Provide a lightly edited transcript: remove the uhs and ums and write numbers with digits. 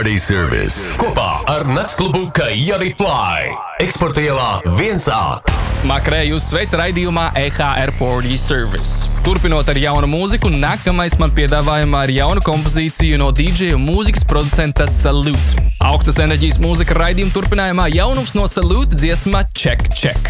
Party Service. Kopā ar Naktsklubu Kajari Fly. Eksporta ielā 1A. Makrē jūs sveic raidījumā EHR Party Service. Turpinot ar jaunu mūziku, nākamais man piedāvājumā ir jauna kompozīcija no DJ un mūzikas producenta Salute. Augstas enerģijas mūzika raidījuma turpinājumā jaunums no Salute dziesma Check Check.